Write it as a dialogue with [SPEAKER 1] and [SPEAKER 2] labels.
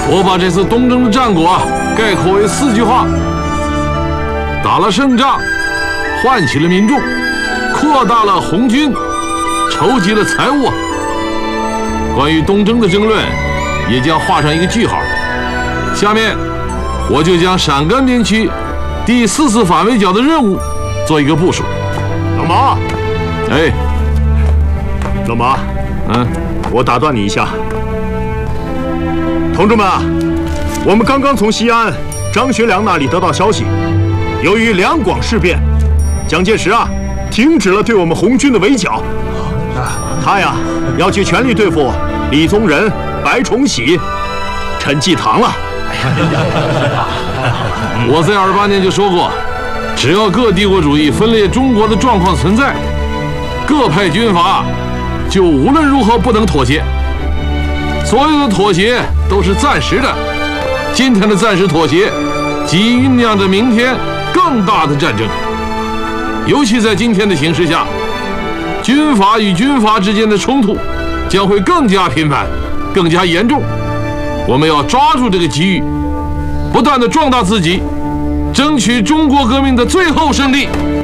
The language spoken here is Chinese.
[SPEAKER 1] 我把这次东征的战果概括为4句话：打了胜仗，唤起了民众，扩大了红军，筹集了财物。关于东征的争论也将画上一个句号。下面我就将陕甘边区第4次反围剿的任务做一个部署。
[SPEAKER 2] 老毛，
[SPEAKER 1] 哎，
[SPEAKER 2] 老毛，我打断你一下。同志们啊，我们刚刚从西安张学良那里得到消息，由于两广事变，蒋介石啊停止了对我们红军的围剿，他呀要去全力对付李宗仁、白崇禧、陈济棠了。
[SPEAKER 1] 我在28年就说过，只要各帝国主义分裂中国的状况存在，各派军阀就无论如何不能妥协。所有的妥协都是暂时的，今天的暂时妥协，即酝酿着明天更大的战争。尤其在今天的形势下，军阀与军阀之间的冲突将会更加频繁，更加严重。我们要抓住这个机遇，不断地壮大自己，争取中国革命的最后胜利。